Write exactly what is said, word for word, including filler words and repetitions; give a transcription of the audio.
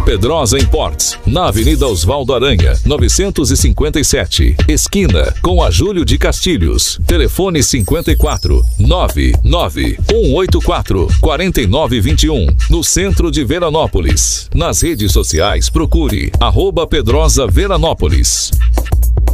Pedrosa Imports, na Avenida Osvaldo Aranha, novecentos e cinquenta e sete, esquina com a Júlio de Castilhos. Telefone cinquenta e quatro, nove nove um oito quatro, quatro nove dois um, no centro de Veranópolis. Nas redes sociais, procure arroba Pedrosa Veranópolis.